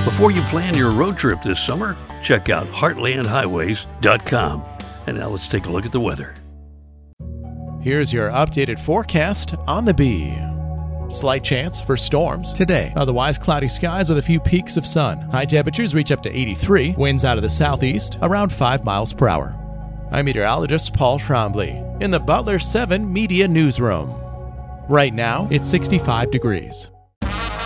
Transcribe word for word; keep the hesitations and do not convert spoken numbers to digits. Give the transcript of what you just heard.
Before you plan your road trip this summer, check out heartland highways dot com. And now let's take a look at the weather. Here's your updated forecast on the Bee. Slight chance for storms today. Otherwise, cloudy skies with a few peaks of sun. High temperatures reach up to eighty-three. Winds out of the southeast, around five miles per hour. I'm meteorologist Paul Trombley in the Butler seven Media Newsroom. Right now, it's sixty-five degrees.